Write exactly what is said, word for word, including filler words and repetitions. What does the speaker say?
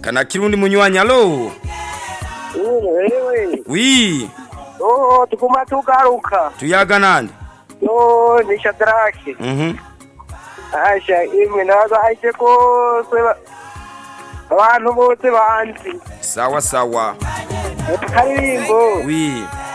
kana kirundi munywanyi alo Wewe. wi Oh, tukuma tugaruka. tuyaga nande Yo, ni Shadraki. mhm Asha, imwe naza aje ko seba. Abantu bose banzi. sawa sawa Karimbo. wi